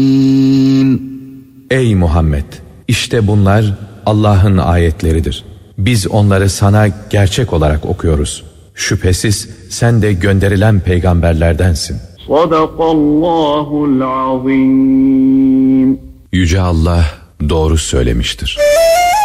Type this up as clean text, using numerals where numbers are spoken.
Ey Muhammed! İşte bunlar Allah'ın ayetleridir. Biz onları sana gerçek olarak okuyoruz. Şüphesiz sen de gönderilen peygamberlerdensin. Sadakallahul azim. Yüce Allah doğru söylemiştir.